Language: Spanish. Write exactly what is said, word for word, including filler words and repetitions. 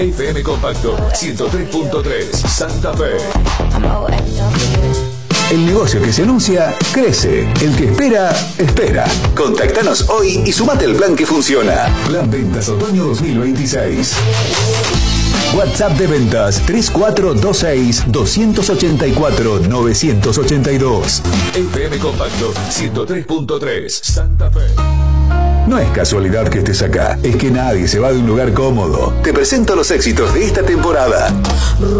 F M Compacto ciento tres punto tres Santa Fe. El negocio que se anuncia, crece. El que espera, espera. Contactanos hoy y sumate al plan que funciona. Plan Ventas Otoño dos mil veintiséis. WhatsApp de ventas tres cuatro dos seis, dos ocho cuatro, nueve ocho dos. F M Compacto ciento tres punto tres Santa Fe. No es casualidad que estés acá, es que nadie se va de un lugar cómodo. Te presento los éxitos de esta temporada.